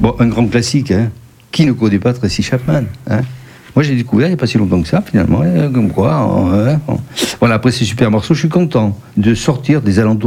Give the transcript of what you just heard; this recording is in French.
Bon, un grand classique, hein. Qui ne connaît pas Tracy Chapman, hein? Moi, j'ai découvert il n'y a pas si longtemps que ça, finalement, comme quoi. Voilà, après ces super morceaux, je suis content de sortir des alentours